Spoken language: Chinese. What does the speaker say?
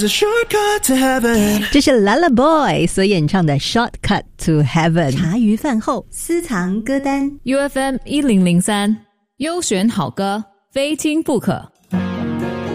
Shortcut to heaven 这是 Lullaboy 所演唱的 Shortcut to Heaven。 茶余饭后私藏歌单 UFM 1003优选好歌，非听不可。